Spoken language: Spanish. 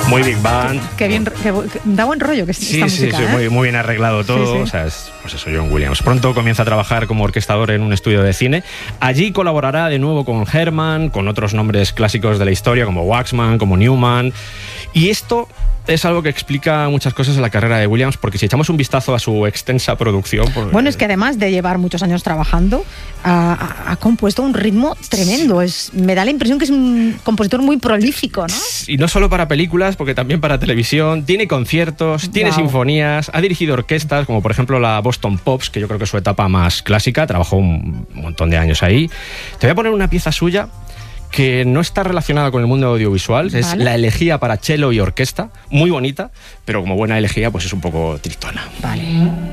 Muy Big Band. Qué bien, da buen rollo que esta música. Sí, muy bien arreglado todo. Sí. O sea, pues eso, John Williams. Pronto comienza a trabajar como orquestador en un estudio de cine. Allí colaborará de nuevo con Herman, con otros nombres clásicos de la historia como Waxman, como Newman. Y esto es algo que explica muchas cosas en la carrera de Williams, porque si echamos un vistazo a su extensa producción... Bueno, es que además de llevar muchos años trabajando, ha compuesto un ritmo tremendo. Me da la impresión que es un compositor muy prolífico, ¿no? Y no solo para películas, porque también para televisión. Tiene conciertos, tiene sinfonías, ha dirigido orquestas, como por ejemplo la Boston Pops, que yo creo que es su etapa más clásica. Trabajó un montón de años ahí. Te voy a poner una pieza suya que no está relacionada con el mundo audiovisual. Es la elegía para cello y orquesta, muy bonita, pero como buena elegía, pues es un poco tristona. Vale.